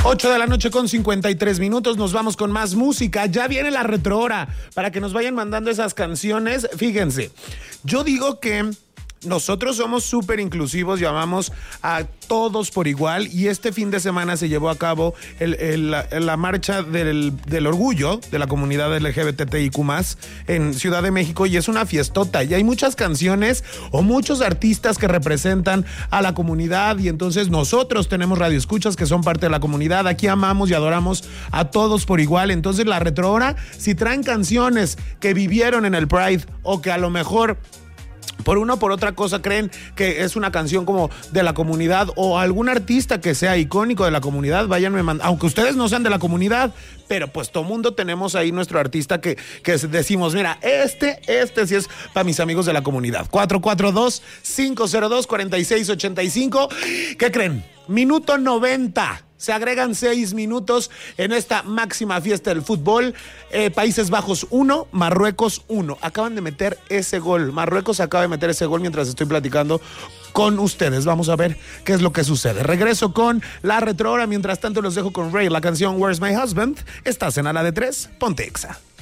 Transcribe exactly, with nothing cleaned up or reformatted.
ocho de la noche con cincuenta y tres minutos, nos vamos con más música. Ya viene la retrohora para que nos vayan mandando esas canciones. Fíjense, yo digo que nosotros somos súper inclusivos, llamamos a todos por igual, y este fin de semana se llevó a cabo el, el, la, la marcha del, del orgullo de la comunidad L G B T I Q más, en Ciudad de México, y es una fiestota, y hay muchas canciones o muchos artistas que representan a la comunidad, y entonces nosotros tenemos radioescuchas que son parte de la comunidad. Aquí amamos y adoramos a todos por igual. Entonces la retrohora, si traen canciones que vivieron en el Pride o que a lo mejor por una o por otra cosa creen que es una canción como de la comunidad, o algún artista que sea icónico de la comunidad, váyanme mandando, aunque ustedes no sean de la comunidad, pero pues todo mundo tenemos ahí nuestro artista que, que decimos, mira, este, este sí es para mis amigos de la comunidad. cuatro cuatro dos, cinco cero dos, cuatro seis ocho cinco. ¿Qué creen? Minuto noventa. Se agregan seis minutos en esta máxima fiesta del fútbol. Eh, Países Bajos uno, Marruecos uno. Acaban de meter ese gol. Marruecos acaba de meter ese gol mientras estoy platicando con ustedes. Vamos a ver qué es lo que sucede. Regreso con la retrohora. Mientras tanto los dejo con Ray, la canción Where's My Husband. Estás en A la de tres, ponte Exa.